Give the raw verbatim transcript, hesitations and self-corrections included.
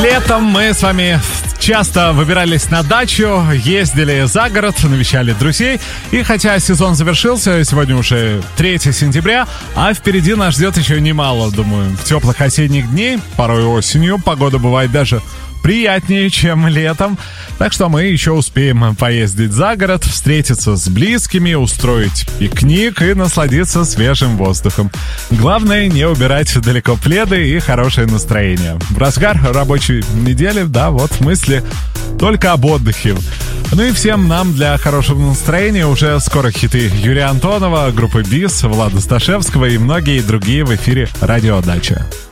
Летом мы с вами часто выбирались на дачу, ездили за город, навещали друзей. И хотя сезон завершился, сегодня уже третьего сентября, а впереди нас ждет еще немало, думаю, теплых осенних дней. Порой осенью погода бывает даже приятнее, чем летом. Так что мы еще успеем поездить за город, встретиться с близкими, устроить пикник и насладиться свежим воздухом. Главное не убирать далеко пледы и хорошее настроение. В разгар рабочей недели, да, вот мысли только об отдыхе. Ну и всем нам для хорошего настроения уже скоро хиты Юрия Антонова, группы БИС, Влада Сташевского и многие другие в эфире «Радио Дача».